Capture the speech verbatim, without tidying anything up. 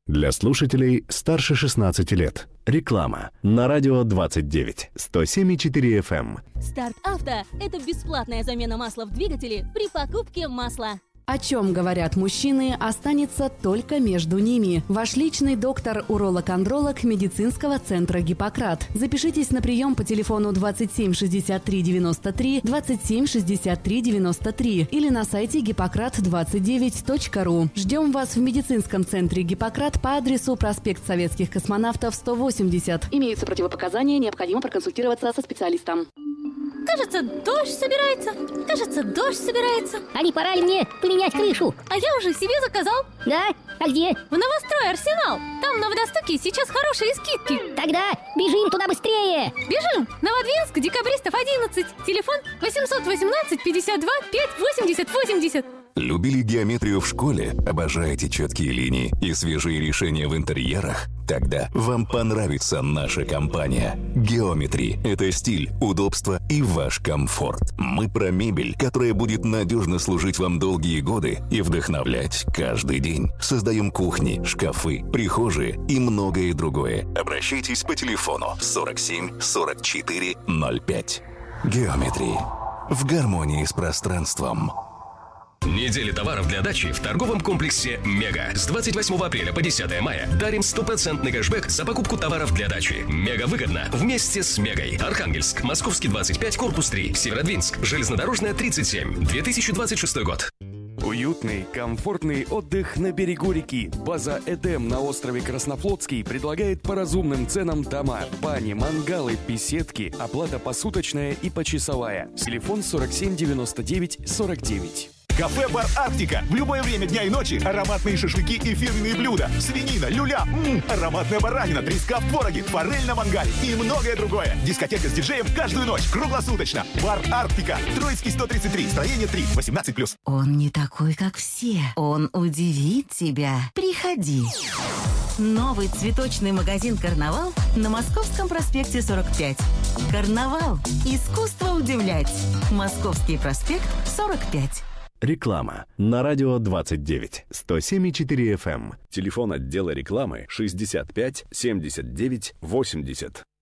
Для слушателей старше шестнадцати лет. Реклама на радио двадцать девять, сто семь и четыре эф эм. Старт Авто – это бесплатная замена масла в двигателе при покупке масла. О чем говорят мужчины, останется только между ними. Ваш личный доктор-уролог-андролог медицинского центра «Гиппократ». Запишитесь на прием по телефону двадцать семь шестьдесят три девяносто три, двадцать семь шестьдесят три девяносто три или на сайте гиппократ двадцать девять точка ру. Ждем вас в медицинском центре «Гиппократ» по адресу проспект Советских космонавтов, сто восемьдесят. Имеются противопоказания, необходимо проконсультироваться со специалистом. Кажется, дождь собирается. Кажется, дождь собирается. А не пора ли мне поменять крышу? А я уже себе заказал. Да? А где? В новострой «Арсенал». Там на водостоке сейчас хорошие скидки. Тогда бежим туда быстрее. Бежим! Новодвинск, Декабристов одиннадцать. Телефон восемьсот восемнадцать пятьдесят два пять восемьдесят восемьдесят. Любили геометрию в школе? Обожаете четкие линии и свежие решения в интерьерах? Тогда вам понравится наша компания. Geometry – это стиль, удобство и ваш комфорт. Мы про мебель, которая будет надежно служить вам долгие годы и вдохновлять каждый день. Создаем кухни, шкафы, прихожие и многое другое. Обращайтесь по телефону сорок семь сорок четыре ноль пять. Geometry – в гармонии с пространством. Неделя товаров для дачи в торговом комплексе «Мега». С двадцать восьмого апреля по десятое мая дарим стопроцентный кэшбэк за покупку товаров для дачи. Мега выгодно вместе с Мегой. Архангельск, Московский двадцать пять, корпус три, Северодвинск, Железнодорожная тридцать семь, две тысячи двадцать шестой год. Уютный, комфортный отдых на берегу реки. База «Эдем» на острове Краснофлотский предлагает по разумным ценам дома, бани, мангалы, беседки, оплата посуточная и почасовая. Телефон сорок семь девяносто девять сорок девять. Кафе-бар «Арктика». В любое время дня и ночи ароматные шашлыки и фирменные блюда. Свинина, люля, м-м, ароматная баранина, треска в твороге, форель на мангале и многое другое. Дискотека с диджеем каждую ночь, круглосуточно. Бар «Арктика». Троицкий сто тридцать три, строение три, восемнадцать плюс. Он не такой, как все. Он удивит тебя. Приходи. Новый цветочный магазин «Карнавал» на Московском проспекте сорок пять. «Карнавал» – искусство удивлять. Московский проспект сорок пять. Реклама на радио двадцать девять, сто семь и четыре эф эм. Телефон отдела рекламы шестьдесят пять семьдесят девять восемьдесят.